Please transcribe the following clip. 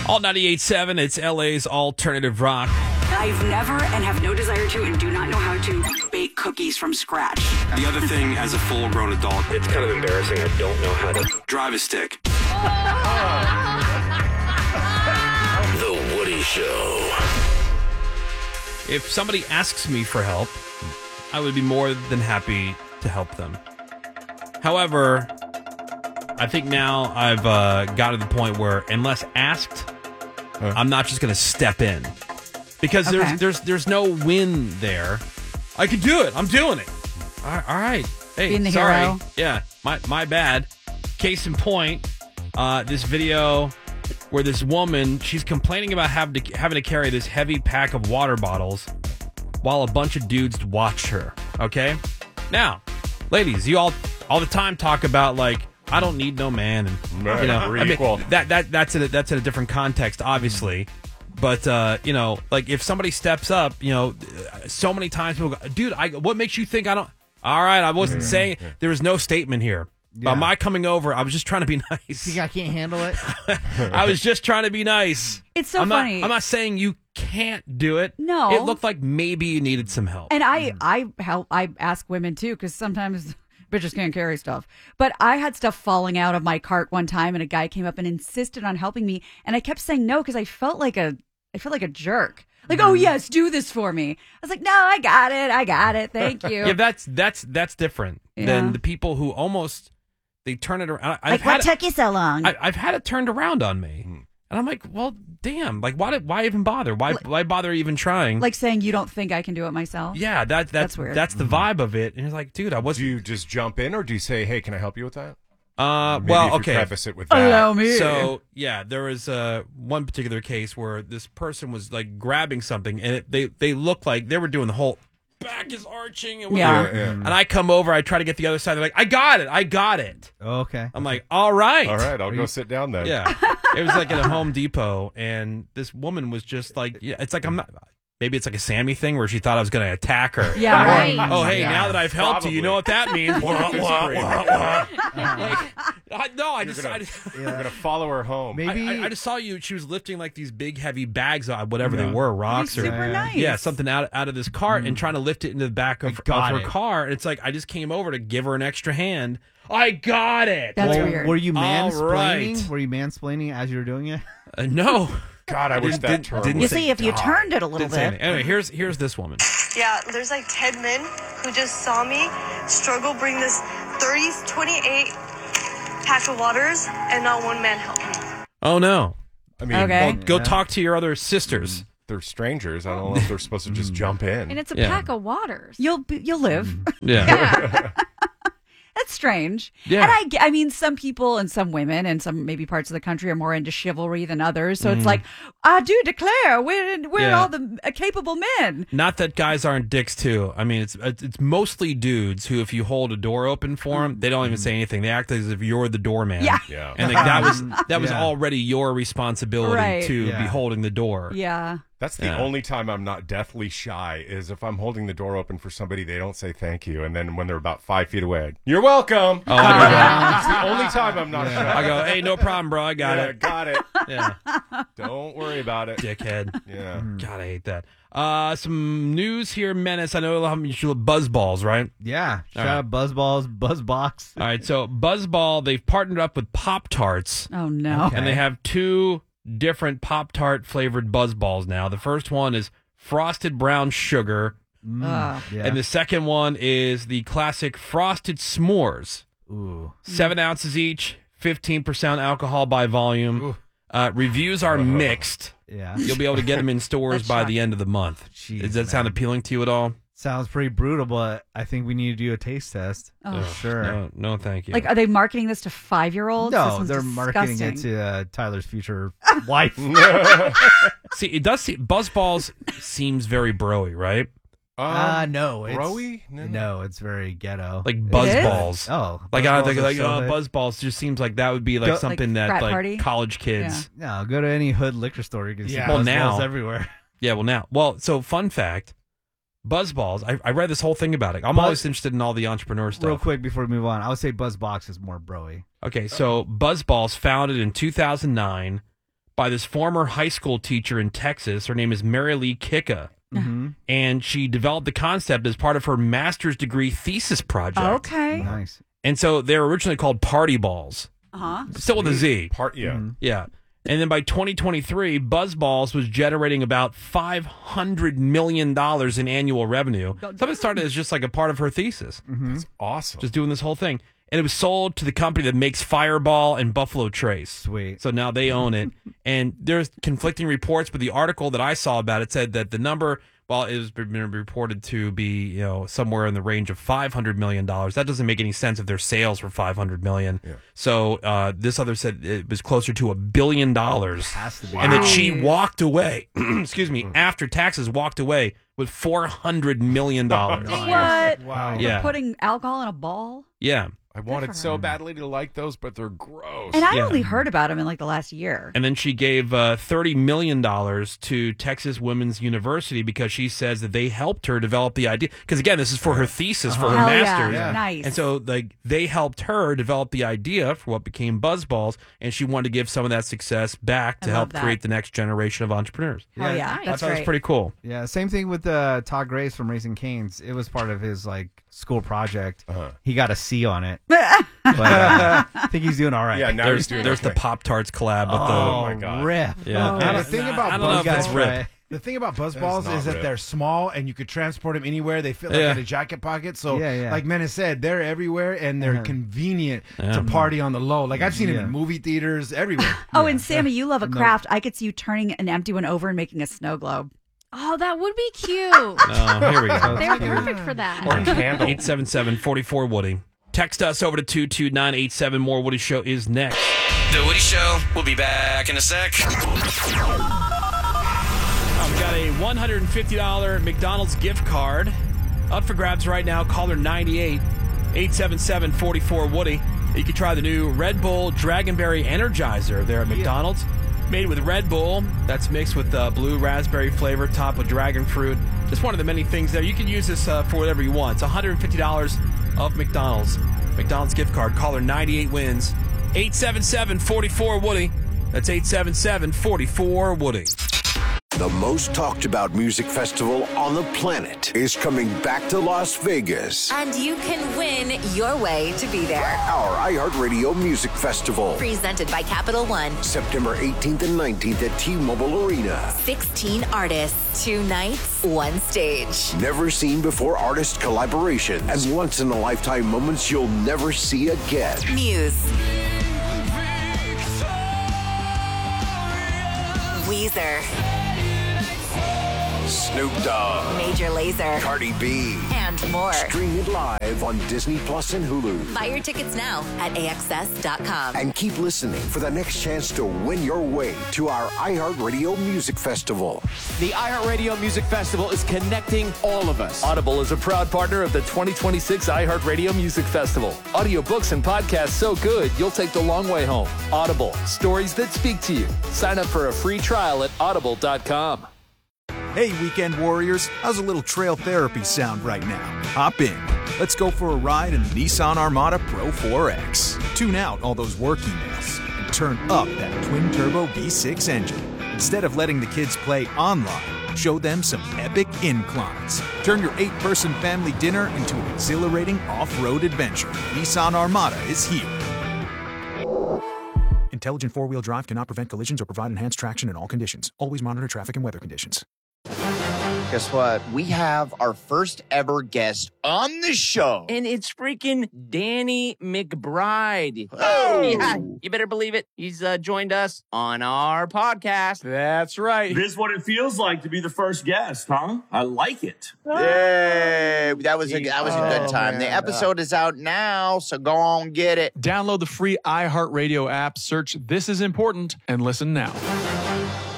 All 98.7, it's LA's alternative rock. I've never and have no desire to and do not know how to bake cookies from scratch. The other thing, as a full-grown adult, it's kind of embarrassing. I don't know how to drive a stick. The Woody Show. If somebody asks me for help, I would be more than happy to help them. However, I think now I've got to the point where, unless asked, I'm not just going to step in. Because there's no win there. I can do it. I'm doing it. All right. Hey, being the sorry. hero. Yeah, my bad. Case in point, this video where this woman, she's complaining about having to carry this heavy pack of water bottles while a bunch of dudes watch her. Okay? Now, ladies, you all the time talk about, like, I don't need no man, and we're equal. That's in a different context, obviously. But like if somebody steps up, so many times people go, dude, what makes you think I don't? All right, I wasn't saying there was no statement here. By my coming over, I was just trying to be nice. You think I can't handle it? I was just trying to be nice. It's so funny. I'm not saying you can't do it. No, it looked like maybe you needed some help. And I ask women too, because sometimes bitches can't carry stuff. But I had stuff falling out of my cart one time, and a guy came up and insisted on helping me, and I kept saying no because I felt like a jerk. Like, oh yes, do this for me. I was like, no, I got it. Thank you. Yeah, that's different than the people who almost they turn it around. What took you so long? I've had it turned around on me, and I'm like, well, damn. Like, why even bother? Why bother even trying? Like saying you don't think I can do it myself. Yeah, that's weird. That's the vibe of it. And it's like, dude, I wasn't. Do you just jump in, or do you say, hey, can I help you with that? Okay. Preface it with that. Allow me. So yeah, there was one particular case where this person was like grabbing something, and they looked like they were doing the whole back is arching and whatever. Yeah. And I come over, I try to get the other side. They're like, I got it. Okay. I'm like, all right, I'll go sit down then. Yeah, it was like at a Home Depot, and this woman was just like, yeah, it's like I'm not. Maybe it's like a Sammy thing where she thought I was going to attack her. Yeah, right. Oh, hey, now that I've helped you, you know what that means. You're going to follow her home. Maybe I just saw she was lifting like these big heavy bags, whatever they were, rocks or super nice. Yeah, something out of this cart and trying to lift it into the back of her car. And it's like I just came over to give her an extra hand. I got it. That's weird. Were you mansplaining? Right. Were you mansplaining as you were doing it? No. God, I wish that term You see, if you turned it a little bit. Anyway, here's this woman. Yeah, there's like 10 men who just saw me struggle bring this 28 pack of waters, and not one man helped me. Oh, no. I mean, Okay. Well, go talk to your other sisters. They're strangers. I don't know if they're supposed to just jump in. And it's a pack of waters. You'll live. Yeah. That's strange. Yeah. And I mean, some people and some women and some maybe parts of the country are more into chivalry than others. So it's like, I do declare we're all the capable men. Not that guys aren't dicks too. I mean, it's mostly dudes who, if you hold a door open for them, they don't even say anything. They act as if you're the doorman. Yeah. And like, that was already your responsibility to be holding the door. Yeah. That's the only time I'm not deathly shy is if I'm holding the door open for somebody, they don't say thank you. And then when they're about 5 feet away, you're welcome. Oh, I do that. It's the only time I'm not shy. I go, hey, no problem, bro. I got it. Got it. Yeah. Don't worry about it. Dickhead. Yeah. God, I hate that. Some news here, Menace. I know you love Buzzballs, right? Yeah. Shout out Buzzballs, Buzzbox. All right, so Buzzball, they've partnered up with Pop-Tarts. Oh, no. And they have two different Pop-Tart flavored Buzzballs now. The first one is Frosted Brown Sugar. Yeah. And the second one is the classic Frosted S'mores. Ooh. 7 ounces each, 15% alcohol by volume. Reviews are mixed. Yeah. You'll be able to get them in stores by the end of the month. Jeez, Does that sound appealing to you at all? Sounds pretty brutal, but I think we need to do a taste test. Oh. Sure. No, thank you. Like, are they marketing this to 5-year-olds? No, they're marketing it to Tyler's future wife. See, it does seem Buzzballs seems very broy, right? No. It's, Broy? No, it's very ghetto. Like Buzzballs. Oh. Like I Buzzballs think are so good. Buzzballs just seems like that would be like something like that frat party? college kids. No, go to any hood liquor store. You can see Well, Buzzballs now everywhere. Yeah, so fun fact, Buzzballs, I read this whole thing about it. I'm always interested in all the entrepreneur stuff. Real quick before we move on, I would say Buzzbox is more broy. Okay, so Buzzballs, founded in 2009 by this former high school teacher in Texas. Her name is Mary Lee Kicka. And she developed the concept as part of her master's degree thesis project. Okay. Nice. And so they were originally called party balls. Still with a Z. Yeah. And then by 2023, BuzzBalls was generating about $500 million in annual revenue. Something started as just like a part of her thesis. That's awesome. Just doing this whole thing. And it was sold to the company that makes Fireball and Buffalo Trace. Sweet. So now they own it. And there's conflicting reports, but the article that I saw about it said that the number, while it was been reported to be, somewhere in the range of $500 million, that doesn't make any sense if their sales were $500 million. Yeah. So this other said it was closer to $1 billion. Has to be. And that she walked away, after taxes, walked away with $400 million. What? Wow. Yeah. For putting alcohol in a ball? Yeah. I wanted so badly to like those, but they're gross. And I only heard about them in like the last year. And then she gave $30 million to Texas Women's University because she says that they helped her develop the idea. Because, again, this is for her thesis, for her Hell master's. yeah. Nice. And so they helped her develop the idea for what became BuzzBalls, and she wanted to give some of that success back to help create the next generation of entrepreneurs. Oh, yeah. I That's thought it was great. pretty cool. Yeah, same thing with Todd Grace from Raising Cane's. It was part of his school project. He got a C on it. But I think he's doing all right. Yeah, now There's he's doing the Pop-Tarts collab with Oh, my God. rip. Yeah. Now, the thing about I don't know if it's BuzzBalls, rip. the thing about BuzzBalls not is that rip. they're small and you could transport them anywhere. They fit like Yeah. in a jacket pocket. So, Yeah. like Menace said, they're everywhere and they're convenient to party on the low. Like I've seen them in movie theaters, everywhere. Oh, and Sammy, you love a craft. I could see you turning an empty one over and making a snow globe. Oh, that would be cute. Oh, here we go. They're perfect for that. Or candle. 877-44-WOODY. Text us over to 22987. More Woody Show is next. The Woody Show. We'll be back in a sec. We've got a $150 McDonald's gift card up for grabs right now. Caller 98 877-44-WOODY. You can try the new Red Bull Dragonberry Energizer there at McDonald's. Made with Red Bull. That's mixed with blue raspberry flavor, topped with dragon fruit. Just one of the many things there. You can use this for whatever you want. It's $150 of McDonald's. McDonald's gift card. Caller 98 wins. 877-44-WOODY. That's 877-44-WOODY. The most talked about music festival on the planet is coming back to Las Vegas. And you can win your way to be there. Our iHeartRadio Music Festival. Presented by Capital One. September 18th and 19th at T-Mobile Arena. 16 artists, 2 nights, 1 stage. Never seen before artist collaborations and once-in-a-lifetime moments you'll never see again. Muse. Weezer. Snoop Dogg. Major Lazer. Cardi B. And more. Stream it live on Disney Plus and Hulu. Buy your tickets now at AXS.com. And keep listening for the next chance to win your way to our iHeartRadio Music Festival. The iHeartRadio Music Festival is connecting all of us. Audible is a proud partner of the 2026 iHeartRadio Music Festival. Audiobooks and podcasts so good, you'll take the long way home. Audible, stories that speak to you. Sign up for a free trial at audible.com. Hey, weekend warriors, how's a little trail therapy sound right now? Hop in. Let's go for a ride in the Nissan Armada Pro 4X. Tune out all those work emails and turn up that twin-turbo V6 engine. Instead of letting the kids play online, show them some epic inclines. Turn your 8-person family dinner into an exhilarating off-road adventure. Nissan Armada is here. Intelligent four-wheel drive cannot prevent collisions or provide enhanced traction in all conditions. Always monitor traffic and weather conditions. Guess what? We have our first ever guest on the show. And it's freaking Danny McBride. Oh! Yeah, you better believe it. He's joined us on our podcast. That's right. This is what it feels like to be the first guest, huh? I like it. Yay! That was a good time. Man. The episode is out now, so go on get it. Download the free iHeartRadio app, search This Is Important, and listen now.